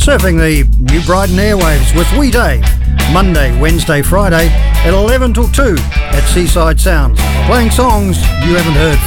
surfing the New Brighton airwaves with Wee Day, Monday, Wednesday, Friday at 11 till 2 at Seaside Sounds, playing songs you haven't heard